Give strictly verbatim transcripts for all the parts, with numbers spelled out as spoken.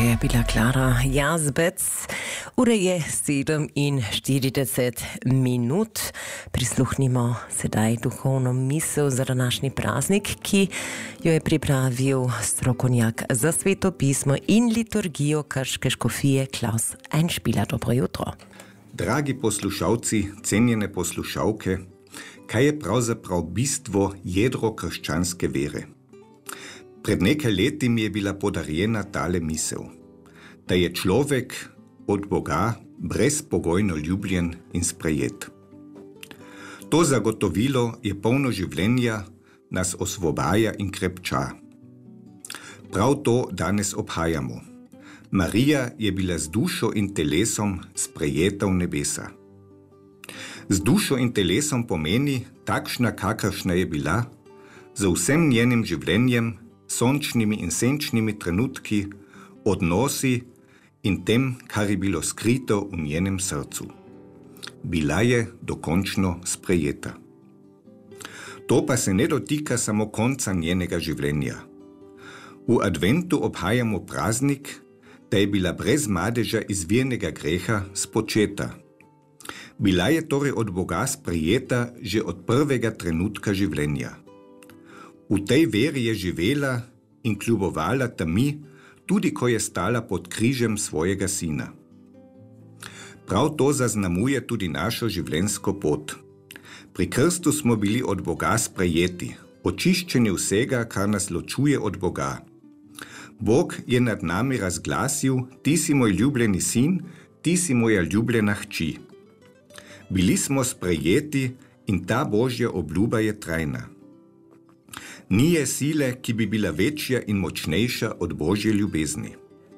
je bila Klara Jazbec. Ura je sedem in štirideset minut. Prisluhnimo sedaj duhovno misel za današnji praznik, ki jo je pripravil strokovnjak za sveto pismo in liturgijo Krške škofije Klaus Einspieler. Dobro jutro. Dragi poslušalci, cenjene poslušalke, kaj je pravzaprav bistvo, jedro krščanske vere? Pred nekaj leti mi je bila podarjena tale misel, da je človek od Boga brezpogojno ljubljen in sprejet. To zagotovilo je polno življenja, nas osvobaja in krepča. Prav to danes obhajamo. Marija je bila z dušo in telesom sprejeta v nebesa. Z dušo in telesom pomeni takšna, kakršna je bila, za vsem njenim življenjem, sončnimi in senčnimi trenutki, odnosi in tem, kar je bilo skrito v njenem srcu. Bila je dokončno sprejeta. To pa se ne dotika samo konca njenega življenja. V adventu obhajamo praznik, da je bila brez madeža izvirnega greha spočeta. Bila je torej od Boga sprejeta že od prvega trenutka življenja. V tej veri je živela in kljubovala temi, tudi ko je stala pod križem svojega sina. Prav to zaznamuje tudi našo življenjsko pot. Pri krstu smo bili od Boga sprejeti, očiščeni vsega, kar nas ločuje od Boga. Bog je nad nami razglasil: ti si moj ljubljeni sin, ti si moja ljubljena hči. Bili smo sprejeti in ta Božja obljuba je trajna. Ni je sile, ki bi bila večja in močnejša od Božje ljubezni.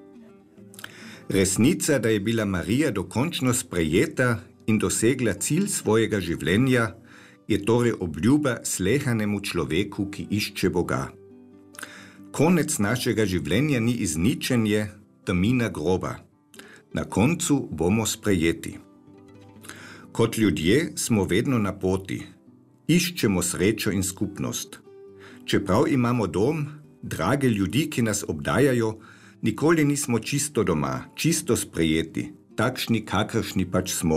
Resnica, da je bila Marija dokončno sprejeta in dosegla cilj svojega življenja, je torej obljuba slehanemu človeku, ki išče Boga. Konec našega življenja ni izničenje, temina groba. Na koncu bomo sprejeti. Kot ljudje smo vedno na poti, iščemo srečo in skupnost. Čeprav imamo dom, drage ljudi, ki nas obdajajo, nikoli nismo čisto doma, čisto sprejeti, takšni, kakršni pač smo.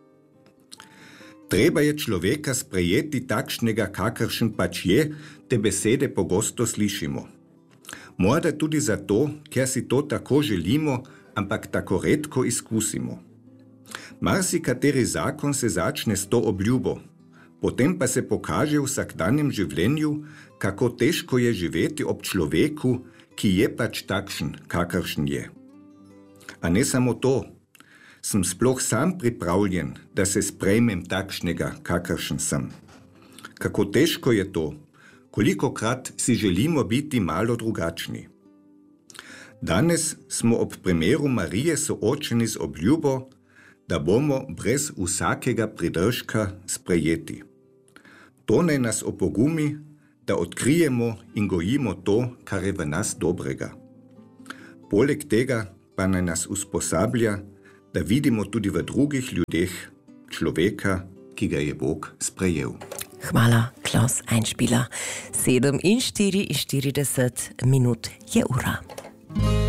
Treba je človeka sprejeti takšnega, kakršen pač je, te besede pogosto slišimo. Morda tudi zato, ker si to tako želimo, ampak tako redko izkusimo. Marsikateri zakon se začne s to obljubo, potem pa se pokaže v vsakdanjem življenju, kako težko je živeti ob človeku, ki je pač takšen, kakršen je. A ne samo to, sem sploh sam pripravljen, da se sprejmem takšnega, kakršen sem. Kako težko je to, kolikokrat si želimo biti malo drugačni. Danes smo ob primeru Marije soočeni z obljubo, da bomo brez vsakega pridržka sprejeti. To naj nas opogumi, da odkrijemo in gojimo to, kar je v nas dobrega. Poleg tega pa naj nas usposablja, da vidimo tudi v drugih ljudeh človeka, ki ga je Bog sprejel. Hvala, Klaus Einspieler. sedem in štiriinštirideset minut je ura.